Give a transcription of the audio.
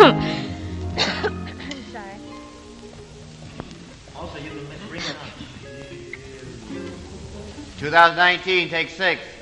Sorry. Also, you can bring up 2019, take 6.